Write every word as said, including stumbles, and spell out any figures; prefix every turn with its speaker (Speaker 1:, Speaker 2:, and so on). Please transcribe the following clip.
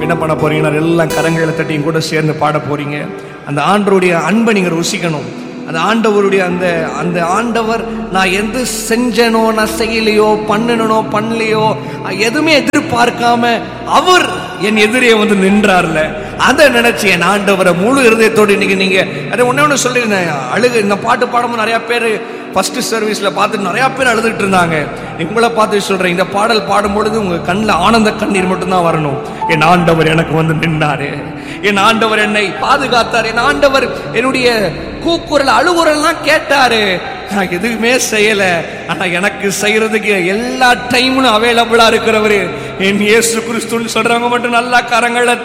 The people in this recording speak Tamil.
Speaker 1: என்ன பண்ண போறீங்கன்னா எல்லாம் கரங்களை தட்டி கூட சேர்ந்து பாட போறீங்க. அந்த ஆண்டவருடைய அன்பை நீங்க ருசிக்கணும். அந்த ஆண்டவருடைய அந்த அந்த ஆண்டவர் நான் எது செஞ்சனோ நான் செய்யலையோ பண்ணனோ பண்ணலையோ எதுவுமே எதிர்பார்க்காம அவர் என் எதிரே வந்து நின்றார்ல, அதை நினைச்சு என் ஆண்டவரை முழு இருதயத்தோடு இன்னைக்கு நீங்க அதை ஒன்னே ஒன்று சொல்லியிருந்தேன். அழுகு இந்த பாட்டு பாடும்போது நிறைய பேர் ஃபர்ஸ்ட் சர்வீஸ்ல பார்த்துட்டு நிறைய பேர் அழுதுட்டு இருந்தாங்க. உங்களை பார்த்து சொல்றேன், இந்த பாடல் பாடும்பொழுது உங்க கண்ணில் ஆனந்த கண்ணீர் மட்டும்தான் வரணும். என் ஆண்டவர் எனக்கு வந்து நின்றாரு, என் ஆண்டவர் என்னை பாதுகாத்தார், என் ஆண்டவர் என்னுடைய கூக்குரல் அழுகுரல்லாம் கேட்டாரு. நான் எதுவுமே செய்யல, ஆனா எனக்கு செய்யறதுக்கு எல்லா டைமும் அவைலபிளா இருக்கிறவரு என் இயேசு கிறிஸ்துன்னு சொல்றவங்க மட்டும் நல்லா கரங்களை